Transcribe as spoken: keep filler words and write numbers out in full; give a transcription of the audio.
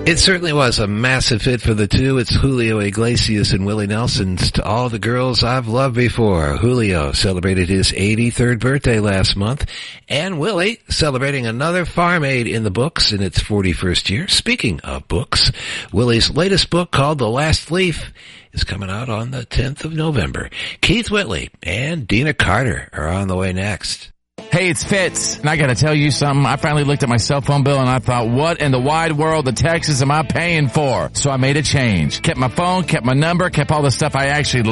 It certainly was a massive hit for the two. It's Julio Iglesias and Willie Nelson's To All the Girls I've Loved Before. Julio celebrated his eighty-third birthday last month, and Willie celebrating another Farm Aid in the books in its forty-first year. Speaking of books, Willie's latest book called The Last Leaf is coming out on the tenth of November. Keith Whitley and Dina Carter are on the way next. Hey, it's Fitz, and I gotta tell you something. I finally looked at my cell phone bill and I thought, what in the wide world of Texas am I paying for? So I made a change. Kept my phone, kept my number, kept all the stuff I actually